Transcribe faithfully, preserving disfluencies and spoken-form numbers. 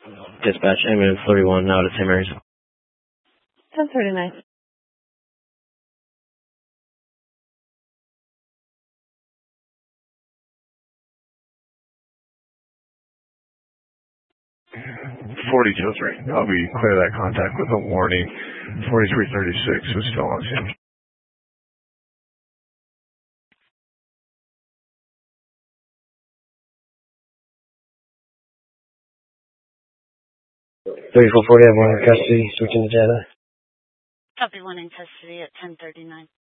Dispatch, ambulance thirty-one, out of Saint Mary's. ten thirty-nine. forty-two oh three. I'll be clear that contact with a warning. forty-three thirty-six is still on scene. thirty-four forty, I have one in custody, switching to data. Copy one in custody at ten thirty-nine.